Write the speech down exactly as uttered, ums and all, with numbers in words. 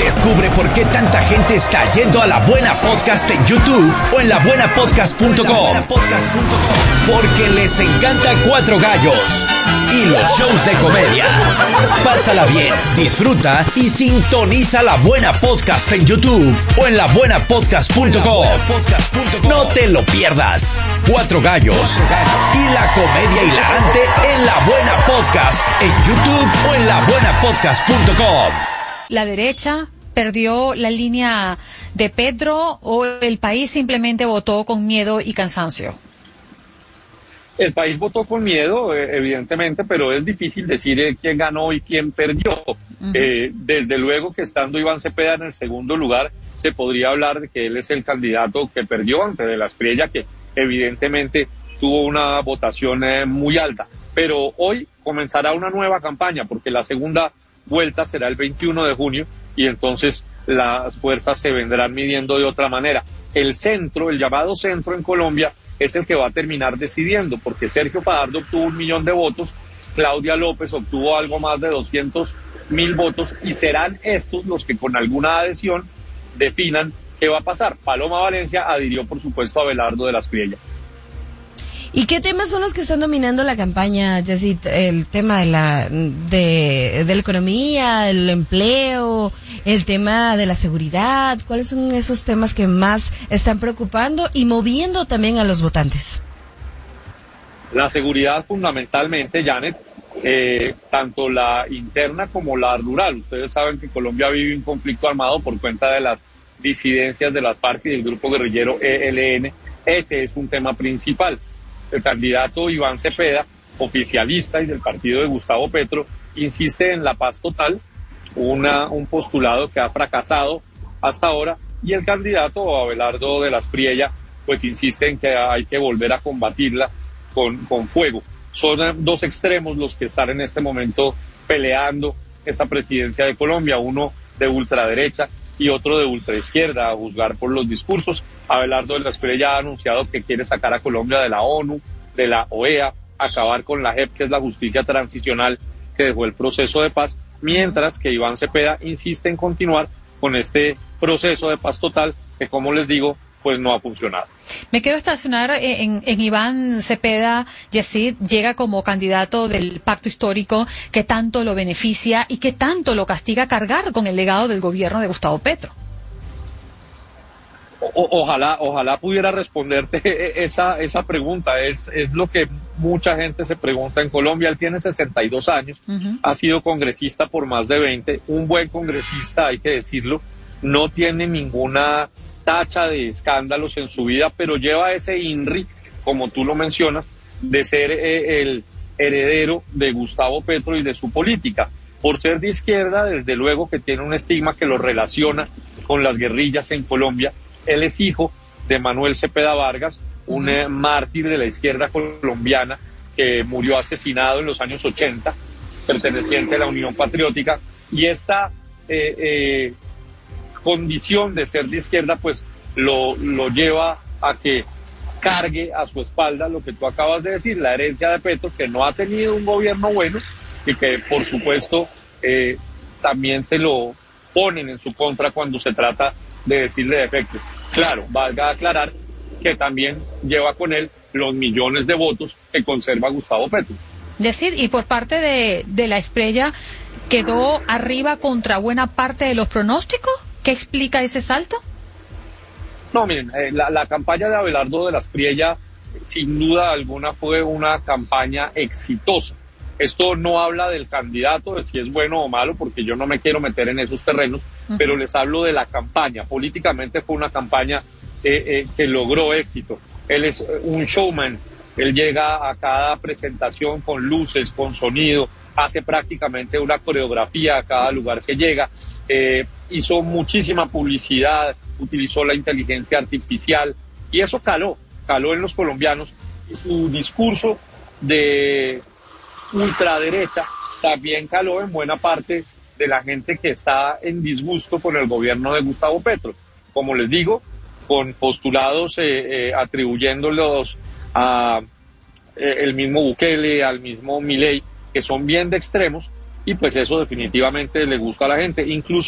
Descubre por qué tanta gente está yendo a La Buena Podcast en YouTube o en la buena podcast punto com. Porque les encanta Cuatro Gallos y los shows de comedia. Pásala bien, disfruta y sintoniza La Buena Podcast en YouTube o en la buena podcast punto com. No te lo pierdas. Cuatro Gallos y la comedia hilarante en La Buena Podcast en YouTube o en la buena podcast punto com. La derecha perdió la línea de Petro o el país simplemente votó con miedo y cansancio. El país votó con miedo, evidentemente, pero es difícil decir quién ganó y quién perdió. Uh-huh. Eh, desde luego que estando Iván Cepeda en el segundo lugar, se podría hablar de que él es el candidato que perdió ante De la Espriella, que evidentemente tuvo una votación eh, muy alta. Pero hoy comenzará una nueva campaña, porque la segunda vuelta será el veintiuno de junio y entonces las fuerzas se vendrán midiendo de otra manera. El centro, el llamado centro en Colombia, es el que va a terminar decidiendo, porque Sergio Fajardo obtuvo un millón de votos, Claudia López obtuvo algo más de doscientos mil votos y serán estos los que con alguna adhesión definan qué va a pasar. Paloma Valencia adhirió por supuesto a Abelardo de la Espriella. ¿Y qué temas son los que están dominando la campaña, Yesid? El tema de la de, de la economía, el empleo, el tema de la seguridad. ¿Cuáles son esos temas que más están preocupando y moviendo también a los votantes? La seguridad fundamentalmente, Janet, eh, tanto la interna como la rural. Ustedes saben que Colombia vive un conflicto armado por cuenta de las disidencias de las FARC y del grupo guerrillero E L N. Ese es un tema principal. El candidato Iván Cepeda, oficialista y del partido de Gustavo Petro, insiste en la paz total, una, un postulado que ha fracasado hasta ahora, y el candidato Abelardo de la Espriella, pues insiste en que hay que volver a combatirla con, con fuego. Son dos extremos los que están en este momento peleando esta presidencia de Colombia, uno de ultraderecha y otro de ultraizquierda, a juzgar por los discursos. Abelardo de la Espriella ha anunciado que quiere sacar a Colombia de la ONU, de la O E A, acabar con la J E P, que es la justicia transicional que dejó el proceso de paz, mientras que Iván Cepeda insiste en continuar con este proceso de paz total que, como les digo, pues no ha funcionado. Me quiero estacionar en, en Iván Cepeda. Yesid llega como candidato del pacto histórico que tanto lo beneficia y que tanto lo castiga cargar con el legado del gobierno de Gustavo Petro. O, ojalá, ojalá pudiera responderte esa, esa pregunta. Es, es lo que mucha gente se pregunta en Colombia. Él tiene sesenta y dos años, uh-huh. Ha sido congresista por más de veinte, un buen congresista, hay que decirlo, no tiene ninguna tacha de escándalos en su vida, pero lleva ese INRI, como tú lo mencionas, de ser eh, el heredero de Gustavo Petro y de su política. Por ser de izquierda, desde luego que tiene un estigma que lo relaciona con las guerrillas en Colombia. Él es hijo de Manuel Cepeda Vargas, un eh, mártir de la izquierda colombiana que murió asesinado en los años ochenta, perteneciente a la Unión Patriótica, y esta eh, eh, condición de ser de izquierda pues lo, lo lleva a que cargue a su espalda lo que tú acabas de decir, la herencia de Petro, que no ha tenido un gobierno bueno y que por supuesto eh, también se lo ponen en su contra cuando se trata de decirle defectos. Claro, valga aclarar que también lleva con él los millones de votos que conserva Gustavo Petro. Decir, y por parte de, de la Espriella, ¿quedó arriba contra buena parte de los pronósticos? ¿Qué explica ese salto? No, miren, eh, la, la campaña de Abelardo de la Espriella, sin duda alguna, fue una campaña exitosa. Esto no habla del candidato, de si es bueno o malo, porque yo no me quiero meter en esos terrenos, uh-huh. Pero les hablo de la campaña. Políticamente fue una campaña eh, eh, que logró éxito. Él es un showman, él llega a cada presentación con luces, con sonido, hace prácticamente una coreografía a cada lugar que llega, eh, hizo muchísima publicidad, utilizó la inteligencia artificial y eso caló, caló en los colombianos. Y su discurso de ultraderecha también caló en buena parte de la gente que está en disgusto con el gobierno de Gustavo Petro. Como les digo, con postulados eh, eh, atribuyéndolos a eh, el mismo Bukele, al mismo Milei, que son bien de extremos, y pues eso definitivamente le gusta a la gente, incluso